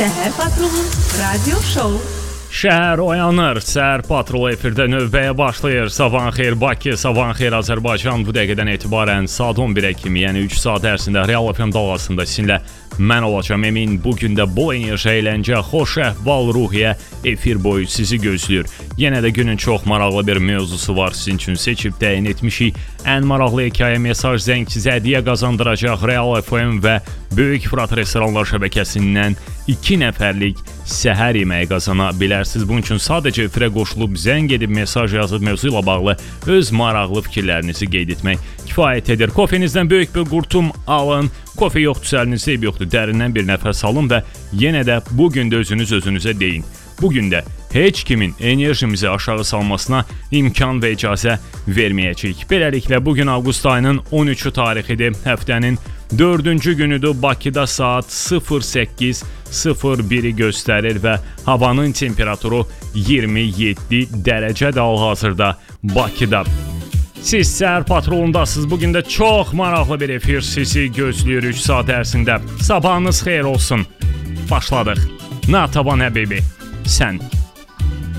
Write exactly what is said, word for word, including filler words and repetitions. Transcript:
Səhər Patrolu Radio Show. Şəhər oyanır, Səhər Patrolu efirdə növbəyə başlayır. Sabahın xeyir Bakı, sabahın xeyir Azərbaycan. Bu dəqiqədən etibarən saat on birə kimi, yəni üç saat ərzində Real F M dalğasında sizinlə mən olacağım. Emin, bugün də bol enerji, əyləncə, xoş əhval, ruhiyyə efir boyu sizi gözləyir. Yenə də günün çox maraqlı bir mövzusu var sizin üçün seçib təyin etmişik. Ən maraqlı hekayə, mesaj, zəng sizə hədiyyə qazandıracaq Real F M və Böyük Fırat Restoranlar şəbəkəsindən iki nəfərlik səhər yeməyi qazana bilərsiniz. Bunun üçün sadəcə efirə qoşulub, zəng edib, mesaj yazıb, mövzu ilə bağlı öz maraqlı fikirlərinizi qeyd etmək kifayət edir. Kofenizdən böyük bir qurtum alın. Kofe yoxdursa əlinizdə eyb yoxdur. Dərindən bir nəfəs alın və yenə də bugün də özünüz özünüzə deyin. Bugün də heç kimin enerjimizi aşağı salmasına imkan və icazə verməyəcəyik. Beləliklə, bugün avqust ayının on üçü tarixidir. Həftənin dördüncü günüdür. Bakıda saat sıfır səkkiz sıfır biri göstərir və havanın temperaturu iyirmi yeddi dərəcə hal-hazırda Bakıda. Siz Səhər Patrolundasınız. Bugün də çox maraqlı bir efir sizi gözləyir üç saat ərzində. Sabahınız xeyir olsun. Başladıq. Natəvan Həbibi, sən.